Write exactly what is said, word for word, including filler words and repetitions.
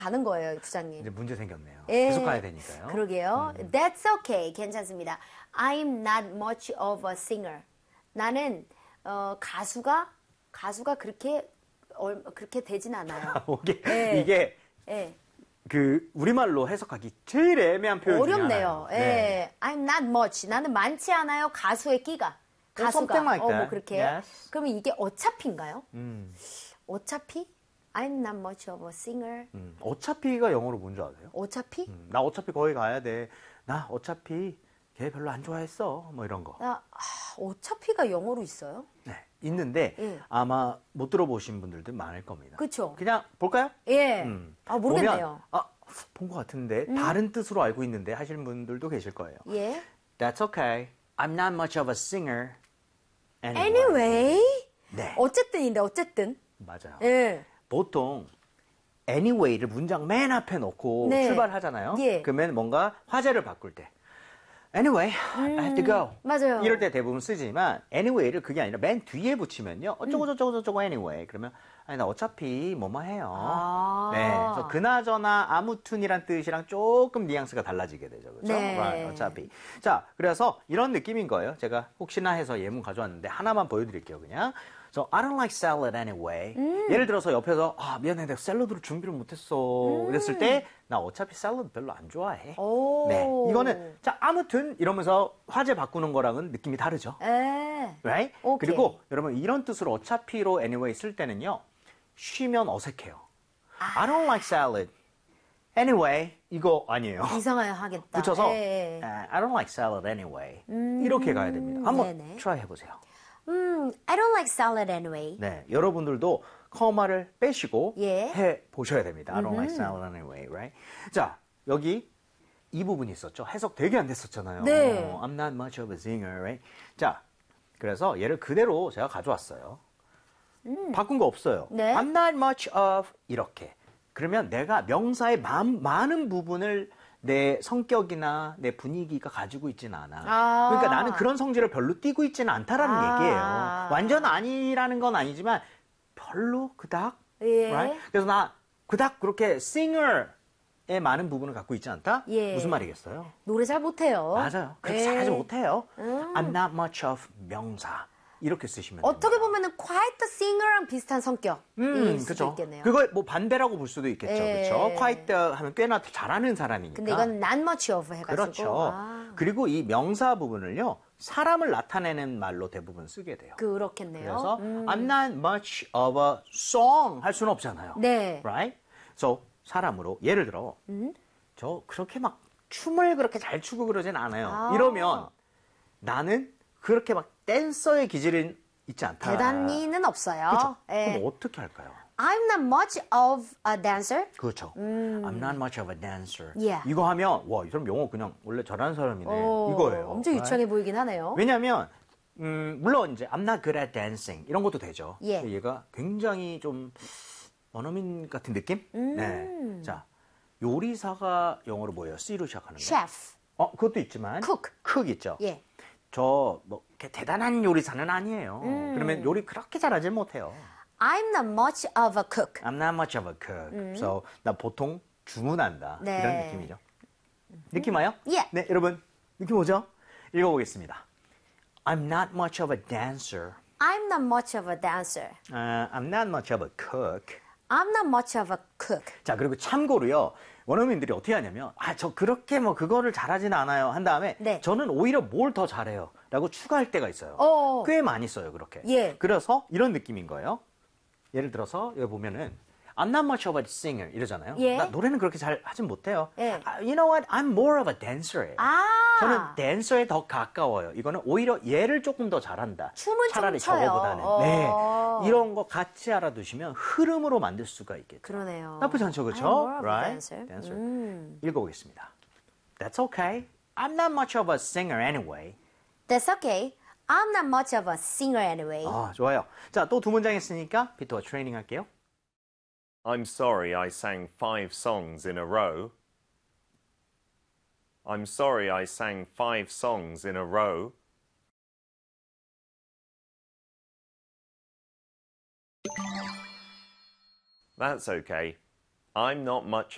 가는 거예요, 부장님. 이제 문제 생겼네요. 예. 계속 가야 되니까요. 그러게요. 음. That's okay. 괜찮습니다. I'm not much of a singer. 나는 어, 가수가 가수가 그렇게 얼, 그렇게 되진 않아요. 이게, 예. 이게 예. 그 우리말로 해석하기 제일 애매한 표현 중에 어렵네요. 하나예요. 예. 네. I'm not much. 나는 많지 않아요. 가수의 끼가. 가수가. Something like 어, 뭐 that. 그렇게. Yes. 그러면 이게 어차피인가요? 음. 어차피? I'm not much of a singer. 음. 어차피가 영어로 뭔지 아세요? 어차피? 음. 나 어차피 거기 가야 돼. 나 어차피 걔 별로 안 좋아했어. 뭐 이런 거. 나 아, 어차피가 영어로 있어요? 네. 있는데 예. 아마 못 들어보신 분들도 많을 겁니다. 그쵸? 그냥 볼까요? 예. 음. 아, 모르겠네요. 보면, 아, 본 것 같은데 다른 뜻으로 알고 있는데 하시는 분들도 계실 거예요. 예. That's okay. I'm not much of a singer. Anyway. Anyway? 네. 어쨌든인데, 어쨌든. 맞아요. 예. 보통 anyway를 문장 맨 앞에 놓고 네. 출발하잖아요. 예. 그러면 뭔가 화제를 바꿀 때 Anyway, I have to go. 맞아요. 이럴 때 대부분 쓰지만 anyway를 그게 아니라 맨 뒤에 붙이면요. 어쩌고 저쩌고 저쩌고 anyway. 그러면 아니 나 어차피 뭐뭐 해요. 아. 네. 그래서 그나저나 아무튼이란 뜻이랑 조금 뉘앙스가 달라지게 되죠. 그렇죠? 네. Right, 어차피. 자, 그래서 이런 느낌인 거예요. 제가 혹시나 해서 예문 가져왔는데 하나만 보여드릴게요. 그냥. So, I don't like salad anyway. 음. 예를 들어서 옆에서 아 미안해 내가 샐러드를 준비를 못했어. 그랬을 때 나 어차피 샐러드 별로 안 좋아해. 오. 네, 이거는 자 아무튼 이러면서 화제 바꾸는 거랑은 느낌이 다르죠. 에. Right? 오케이. 그리고 여러분 이런 뜻으로 어차피로 anyway 쓸 때는요. 쉬면 어색해요. I don't like salad. Anyway, 이거 아니에요. 이상하게 하겠다. 붙여서 예. uh, I don't like salad anyway. 이렇게 가야 됩니다. 한번 네네. try 해보세요. 음, I don't like salad anyway. 네, 여러분들도 커마를 빼시고 예. 해 보셔야 됩니다. I don't like salad anyway, right? 자, 여기 이 부분이 있었죠. 해석 되게 안 됐었잖아요. 네. 어, I'm not much of a singer, right? 자, 그래서 얘를 그대로 제가 가져왔어요. 바꾼 거 없어요. 네. I'm not much of 이렇게. 그러면 내가 명사의 마, 많은 부분을 내 성격이나 내 분위기가 가지고 있지는 않아. 아. 그러니까 나는 그런 성질을 별로 띠고 있지는 않다라는 아. 얘기예요. 완전 아니라는 건 아니지만 별로 그닥. 예. Right? 그래서 나 그닥 그렇게 싱어의 많은 부분을 갖고 있지 않다? 예. 무슨 말이겠어요? 노래 잘 못해요. 맞아요. 그렇게 예. 잘하지 못해요. 음. I'm not much of 명사. 이렇게 쓰시면 됩니다. 어떻게 보면은 quite the singer랑 비슷한 성격일 음, 수도 그죠. 있겠네요. 그걸 뭐 반대라고 볼 수도 있겠죠. 예. 그렇죠. quite the 하면 꽤나 잘하는 사람이니까. 근데 이건 not much of 해가지고. 그렇죠. 아, 그리고 이 명사 부분을요. 사람을 나타내는 말로 대부분 쓰게 돼요. 그렇겠네요. 그래서 음. I'm not much of a song 할 수는 없잖아요. 네. Right? So 사람으로 예를 들어 음? 저 그렇게 막 춤을 그렇게 잘 추고 그러진 않아요. 아. 이러면 나는 그렇게 막 댄서의 기질은 있지 않다. 대단히는 없어요. 그렇죠. 예. 그럼 어떻게 할까요? I'm not much of a dancer. 그렇죠. I'm not much of a dancer. Yeah. 이거 하면 와, 이 사람 영어 그냥 원래 잘하는 사람이네. 오, 이거예요. 엄청 유치하게 보이긴 하네요. 왜냐하면 음, 물론 이제 I'm not good at dancing 이런 것도 되죠. 예. 얘가 굉장히 좀 원어민 같은 느낌? 음. 네. 자, 요리사가 영어로 뭐예요? C로 시작하는 거. chef. 어, 그것도 있지만 cook. cook 있죠. 예. 저 뭐 대단한 요리사는 아니에요. 음. 그러면 요리 그렇게 잘하지 못해요. I'm not much of a cook. I'm not much of a cook. So 나 보통 주문한다. 네. 이런 느낌이죠. 느낌 와요? 예. 네, 여러분 느낌 오죠? 읽어보겠습니다. I'm not much of a dancer. I'm not much of a dancer. Uh, I'm not much of a cook. I'm not much of a cook. 자, 그리고 참고로요. 원어민들이 어떻게 하냐면 아, 저 그렇게 뭐 그거를 잘하진 않아요. 한 다음에 네. 저는 오히려 뭘 더 잘해요. 라고 추가할 때가 있어요. 어. 꽤 많이 써요, 그렇게. 예. 그래서 이런 느낌인 거예요. 예를 들어서 여기 보면은 I'm not much of a singer 이러잖아요. 예. 나 노래는 그렇게 잘 하진 못해요. 예. 아, you know what? I'm more of a dancer예요. 아. 저는 댄서에 더 가까워요. 이거는 오히려 얘를 조금 더 잘한다. 춤은 차라리 좀 춰요. 저거보다는. 어. 네. 이런 거 같이 알아두시면 흐름으로 만들 수가 있겠죠. 그러네요. 나쁘지 않죠, 그렇죠? I'm more of a Right? dancer. dancer. 음. 읽어보겠습니다. That's okay. I'm not much of a singer anyway. That's okay. I'm not much of a singer anyway. 아, 좋아요. 자, 또 두 문장 했으니까 비토가 트레이닝 할게요. I'm sorry I sang five songs in a row. I'm sorry I sang five songs in a row. That's okay. I'm not much